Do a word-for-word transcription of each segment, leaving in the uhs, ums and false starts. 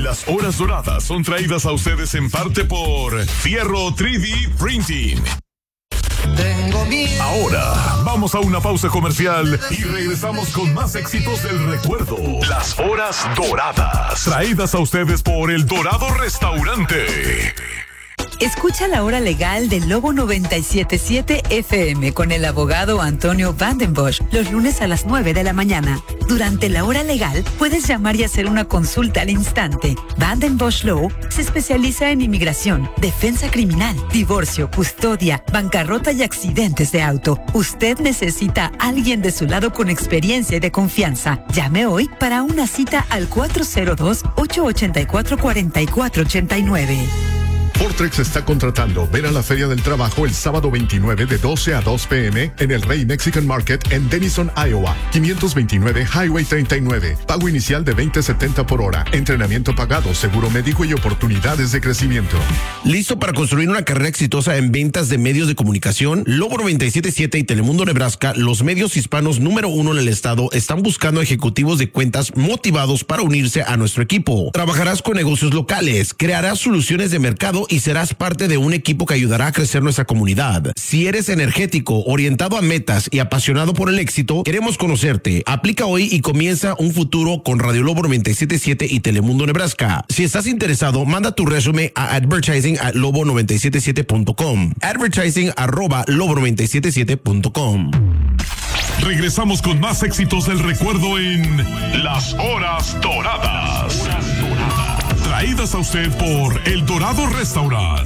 Las horas doradas son traídas a ustedes en parte por Fierro tres D Printing. Tengo miedo. Ahora vamos a una pausa comercial y regresamos con más éxitos del recuerdo. Las horas doradas, traídas a ustedes por El Dorado Restaurante. Escucha la hora legal de Lobo noventa y siete punto siete F M con el abogado Antonio Vandenbosch los lunes a las nueve de la mañana. Durante la hora legal puedes llamar y hacer una consulta al instante. Vandenbosch Law se especializa en inmigración, defensa criminal, divorcio, custodia, bancarrota y accidentes de auto. Usted necesita a alguien de su lado con experiencia y de confianza. Llame hoy para una cita al cuatro cero dos, ocho ocho cuatro, cuatro cuatro ocho nueve. Fortrex está contratando. Ven a la Feria del Trabajo el sábado veintinueve de doce a dos pe eme en el Rey Mexican Market en Denison, Iowa. quinientos veintinueve Highway treinta y nueve. Pago inicial de veinte setenta por hora. Entrenamiento pagado, seguro médico y oportunidades de crecimiento. ¿Listo para construir una carrera exitosa en ventas de medios de comunicación? Lobo noventa y siete punto siete y Telemundo Nebraska, los medios hispanos número uno en el estado, están buscando ejecutivos de cuentas motivados para unirse a nuestro equipo. Trabajarás con negocios locales, crearás soluciones de mercado y serás parte de un equipo que ayudará a crecer nuestra comunidad. Si eres energético, orientado a metas y apasionado por el éxito, queremos conocerte. Aplica hoy y comienza un futuro con Radio Lobo noventa y siete punto siete y Telemundo Nebraska. Si estás interesado, manda tu resumen a advertising at lobo noventa y siete punto siete punto com. Advertising arroba lobo noventa y siete punto siete punto com. Regresamos con más éxitos del recuerdo en Las Horas Doradas. Traídas a usted por El Dorado Restaurant.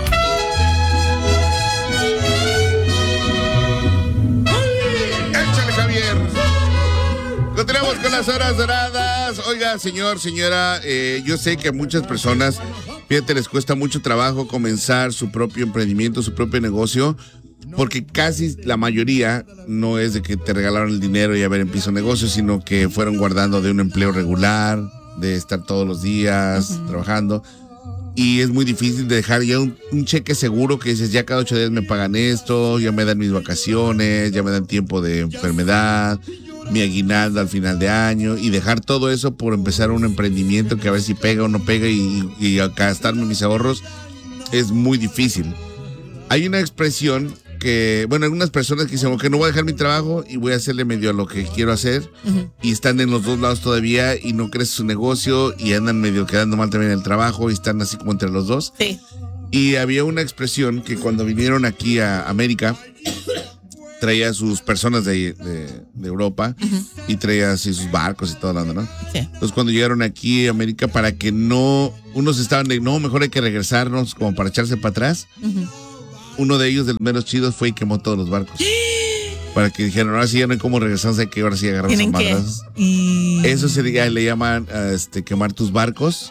Échale, Javier. Continuamos con las horas doradas. Oiga, señor, señora, eh, yo sé que a muchas personas, fíjate, les cuesta mucho trabajo comenzar su propio emprendimiento, su propio negocio, porque casi la mayoría no es de que te regalaron el dinero y a ver, empiezo un negocio, sino que fueron guardando de un empleo regular, de estar todos los días uh-huh. trabajando, y es muy difícil de dejar ya un, un cheque seguro que dices, ya cada ocho días me pagan esto, ya me dan mis vacaciones, ya me dan tiempo de enfermedad, mi aguinaldo al final de año, y dejar todo eso por empezar un emprendimiento que a ver si pega o no pega y, y gastarme mis ahorros es muy difícil. Hay una expresión que, bueno, algunas personas que dicen, ok, no voy a dejar mi trabajo y voy a hacerle medio a lo que quiero hacer, uh-huh. y están en los dos lados todavía y no crece su negocio y andan medio quedando mal también en el trabajo y están así como entre los dos. Sí. Y había una expresión que cuando vinieron aquí a América, traía a sus personas de, de, de Europa, uh-huh. y traía así sus barcos y todo lo demás, ¿no? Sí. Entonces cuando llegaron aquí a América, para que no, unos estaban de, no, mejor hay que regresarnos como para echarse para atrás. Uh-huh. Uno de ellos, de los menos chidos, fue y quemó todos los barcos. Para que dijeran, ahora sí ya no hay cómo regresarse, hay que ahora sí agarrar sus madrazos. Y... Eso se le, le llaman este, quemar tus barcos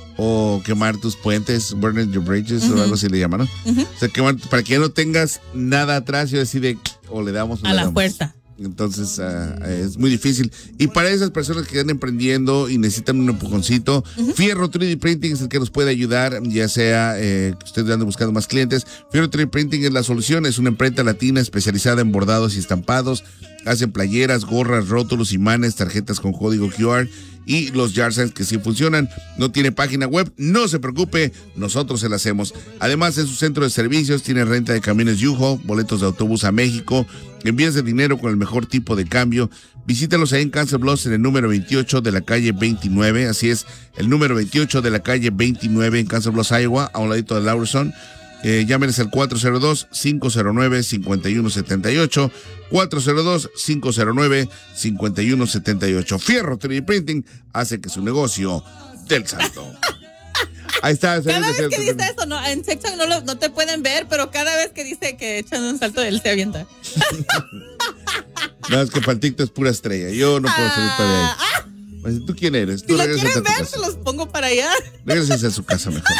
o quemar tus puentes, burning your bridges, uh-huh. o algo así le llaman, ¿no? Uh-huh. O sea, quemar, para que ya no tengas nada atrás, yo decide, o le damos o a le la damos. fuerza. Entonces uh, es muy difícil. Y para esas personas que están emprendiendo y necesitan un empujoncito, uh-huh. Fierro tres D Printing es el que nos puede ayudar, ya sea eh, que ustedes anden buscando más clientes. Fierro tres D Printing es la solución, es una imprenta latina especializada en bordados y estampados. Hacen playeras, gorras, rótulos, imanes, tarjetas con código Q R y los yard signs que sí funcionan. No tiene página web, no se preocupe, nosotros se la hacemos. Además, en su centro de servicios tiene renta de camiones U-Haul, boletos de autobús a México, envías de dinero con el mejor tipo de cambio. Visítalos ahí en Council Bluffs en el número veintiocho de la calle veintinueve, así es, el número veintiocho de la calle veintinueve en Council Bluffs, Iowa, a un ladito de Laurelson. Eh, llámenes al cuatro cero dos, cinco cero nueve, cinco uno siete ocho, cuatro cero dos, cinco cero nueve, cinco uno siete ocho. Fierro tres D Printing hace que su negocio del salto. Ahí está. Cada vez que dice eso, no, en TikTok no, lo, no te pueden ver, pero cada vez que dice que echan un salto, él se avienta. No, es que para el TikTok es pura estrella. Yo no puedo salir para ahí. Ah, ¿Tú quién eres? ¿Tú si lo quieren ver, se los pongo para allá. Regresen a su casa mejor.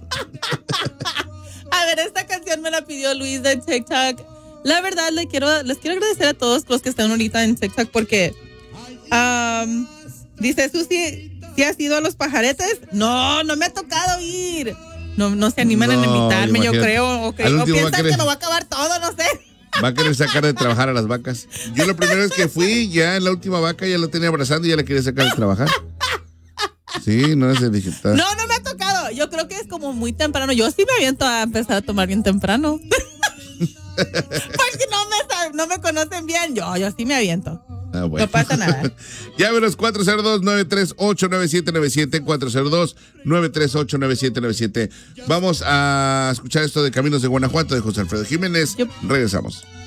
A ver, esta canción me la pidió Luis de TikTok. La verdad, le quiero, les quiero agradecer a todos los que están ahorita en TikTok porque um, dice Susi, ¿sí has ido a los pajaretes? No, no me ha tocado ir. No, no se animan no, a invitarme, yo creo. O, que, o piensan querer, que lo va a acabar todo, no sé. Va a querer sacar de trabajar a las vacas. Yo la primera vez que fui, ya en la última vaca ya la tenía abrazando y ya la quería sacar de trabajar. Sí, no es de digital. No, no me ha tocado. Yo creo que es como muy temprano. Yo sí me aviento a empezar a tomar bien temprano. Porque no me, no me conocen bien. Yo, yo sí me aviento. Ah, bueno. No pasa nada. Llámenos cuatro cero dos, nueve tres ocho, nueve siete nueve siete, cuatro cero dos, nueve tres ocho, nueve siete nueve siete. Vamos a escuchar esto de Caminos de Guanajuato de José Alfredo Jiménez. Yep. Regresamos.